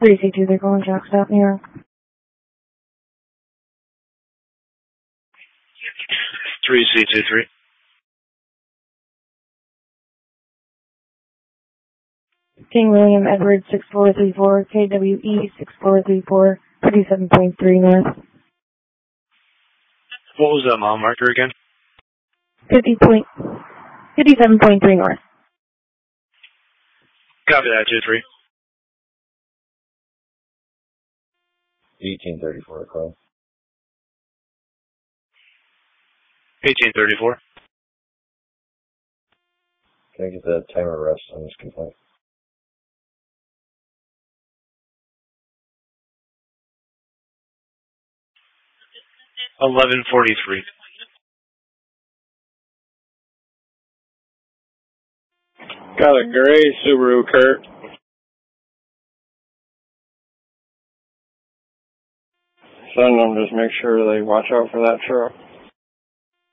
3C2, they're calling Jack Stop, New York. 3C23. King William Edward 6434, KWE 6434, 57.3 north. What was that mile marker again? 57.3 north. Copy that, 2-3. 1834 call. 1834. Can I get the timer rest on this complaint? $11.43. Got a gray Subaru, Kurt. Send them, just make sure they watch out for that truck.